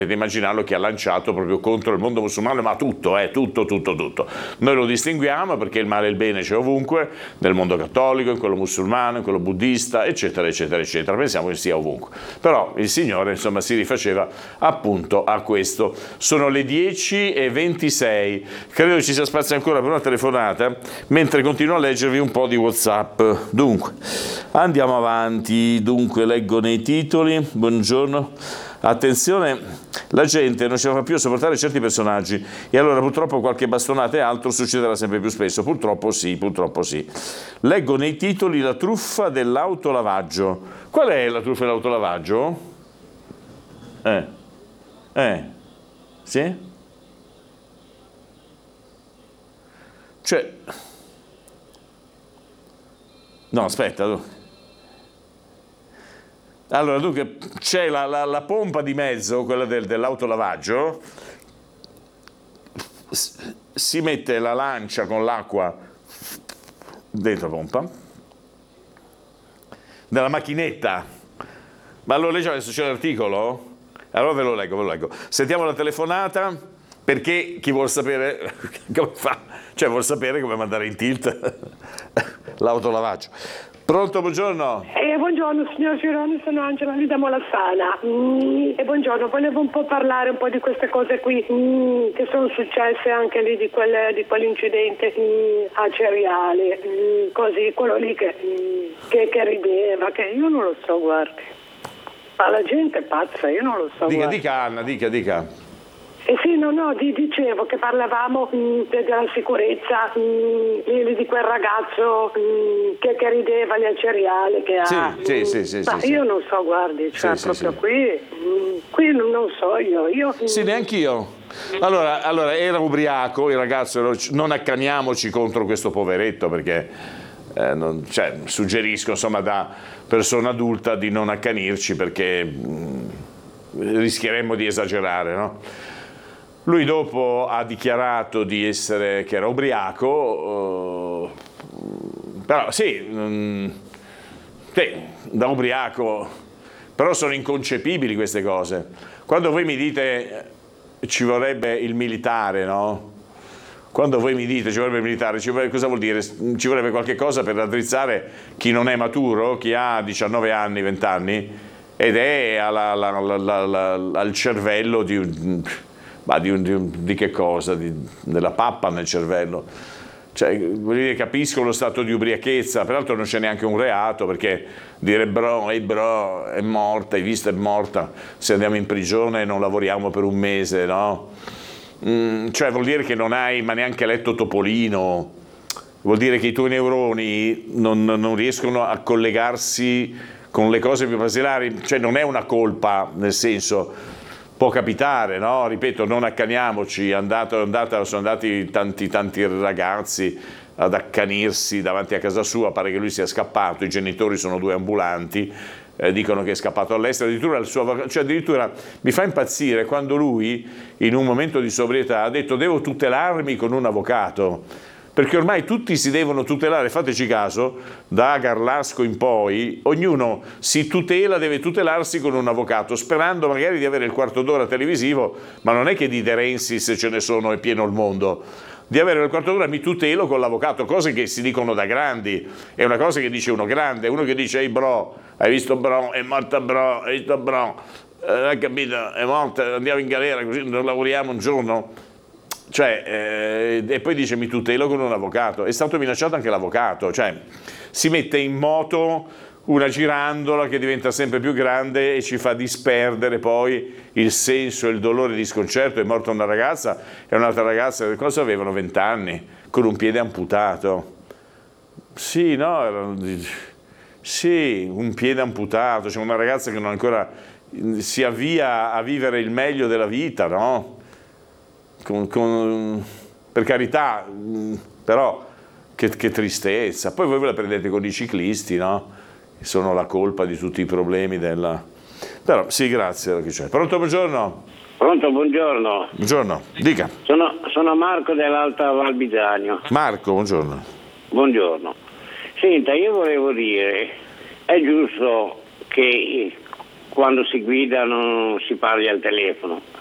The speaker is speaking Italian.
Potete immaginarlo che ha lanciato proprio contro il mondo musulmano, ma tutto. Noi lo distinguiamo perché il male e il bene c'è ovunque, nel mondo cattolico, in quello musulmano, in quello buddista, eccetera, eccetera, eccetera. Pensiamo che sia ovunque. Però il Signore, insomma, si rifaceva appunto a questo. Sono le 10:26. Credo ci sia spazio ancora per una telefonata, mentre continuo a leggervi un po' di WhatsApp. Dunque, andiamo avanti. Dunque, leggo nei titoli. Buongiorno. Attenzione, la gente non ce la fa più a sopportare certi personaggi e allora purtroppo qualche bastonata e altro succederà sempre più spesso. Purtroppo sì. Leggo nei titoli la truffa dell'autolavaggio. Qual è la truffa dell'autolavaggio? Sì? Cioè... No, aspetta. Allora, dunque, c'è la pompa di mezzo, quella dell'autolavaggio, si mette la lancia con l'acqua dentro la pompa, della macchinetta. Ma lo leggiamo adesso, c'è l'articolo? Allora ve lo leggo. Sentiamo la telefonata, perché chi vuol sapere come fa, cioè vuol sapere come mandare in tilt l'autolavaggio. Pronto, buongiorno. Buongiorno signor Gironi, sono Angela di Molassana. E buongiorno, volevo un po' parlare un po' di queste cose qui che sono successe anche lì di quell'incidente a Ceriale, così, quello lì che rideva, che io non lo so, guardi. Ma la gente è pazza, io non lo so. Dica Anna, dica. Sì, dicevo che parlavamo della sicurezza di quel ragazzo che rideva lì a Ceriale che ha. Sì. Ma io non so, guardi, cioè proprio qui non so io. Sì, neanche io. Allora era ubriaco il ragazzo, non accaniamoci contro questo poveretto perché suggerisco insomma da persona adulta di non accanirci perché rischieremmo di esagerare, no? Lui dopo ha dichiarato che era ubriaco, però da ubriaco, però sono inconcepibili queste cose. Quando voi mi dite ci vorrebbe il militare, no? Quando voi mi dite ci vorrebbe il militare, cosa vuol dire? Ci vorrebbe qualche cosa per raddrizzare chi non è maturo, chi ha 19 anni, 20 anni, ed è al cervello di che cosa? Della pappa nel cervello. Cioè, vuol dire, capisco lo stato di ubriachezza, peraltro non c'è neanche un reato, perché dire bro, è morta, hai visto, è morta, se andiamo in prigione non lavoriamo per un mese, no? Cioè vuol dire che non hai ma neanche letto Topolino, vuol dire che i tuoi neuroni non riescono a collegarsi con le cose più basilari, cioè non è una colpa, nel senso... Può capitare, no? Ripeto, non accaniamoci, sono andati tanti ragazzi ad accanirsi davanti a casa sua, pare che lui sia scappato, i genitori sono 2 ambulanti, dicono che è scappato all'estero, addirittura mi fa impazzire quando lui, in un momento di sobrietà, ha detto devo tutelarmi con un avvocato. Perché ormai tutti si devono tutelare, fateci caso, da Garlasco in poi, ognuno si tutela, deve tutelarsi con un avvocato, sperando magari di avere il quarto d'ora televisivo, ma non è che di De Renzi, se ce ne sono, è pieno il mondo. Di avere il quarto d'ora mi tutelo con l'avvocato, cose che si dicono da grandi, è una cosa che dice uno grande, uno che dice ehi bro, hai visto bro, è morta bro, hai visto bro, hai capito, è morta, andiamo in galera così non lavoriamo un giorno. Cioè, e poi dice mi tutelo con un avvocato. È stato minacciato anche l'avvocato, cioè si mette in moto una girandola che diventa sempre più grande e ci fa disperdere poi il senso e il dolore di sconcerto. È morta una ragazza e un'altra ragazza, cosa avevano, 20 anni, con un piede amputato. Sì, no, sì, un piede amputato, c'è una ragazza che non ancora si avvia a vivere il meglio della vita, no? Per carità, però che tristezza. Poi voi ve la prendete con i ciclisti, no? Che sono la colpa di tutti i problemi della... Però sì, grazie. Che c'è. Pronto, buongiorno. Pronto, buongiorno. Buongiorno, dica. Sono Marco dell'Alta Val Bisagno. Marco, buongiorno. Buongiorno. Senta, io volevo dire, è giusto che quando si guida non si parli al telefono.